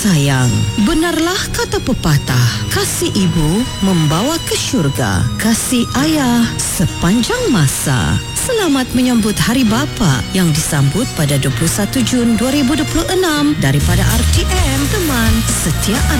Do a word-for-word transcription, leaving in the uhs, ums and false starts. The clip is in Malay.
sayang. Benarlah kata pepatah, kasih ibu membawa ke syurga, kasih ayah sepanjang masa. Selamat menyambut Hari Bapa yang disambut pada dua puluh satu Jun dua ribu dua puluh enam daripada R T M, teman setia anda.